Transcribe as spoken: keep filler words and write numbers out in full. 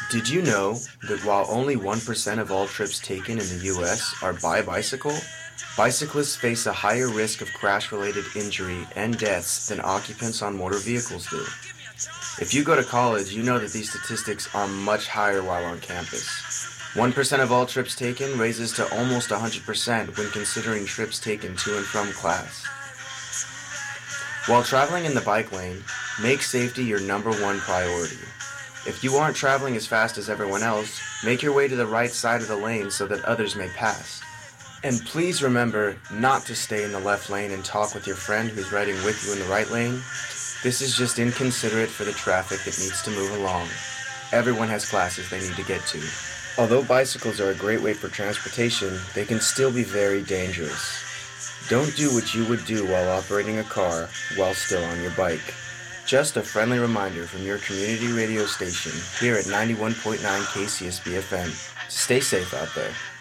Did you know that while only one percent of all trips taken in the U S are by bicycle, bicyclists face a higher risk of crash-related injury and deaths than occupants on motor vehicles do? If you go to college, you know that these statistics are much higher while on campus. one percent of all trips taken raises to almost one hundred percent when considering trips taken to and from class. While traveling in the bike lane, make safety your number one priority. If you aren't traveling as fast as everyone else, make your way to the right side of the lane so that others may pass. And please remember not to stay in the left lane and talk with your friend who's riding with you in the right lane. This is just inconsiderate for the traffic that needs to move along. Everyone has classes they need to get to. Although bicycles are a great way for transportation, they can still be very dangerous. Don't do what you would do while operating a car while still on your bike. Just a friendly reminder from your community radio station here at ninety-one point nine K C S B F M. Stay safe out there.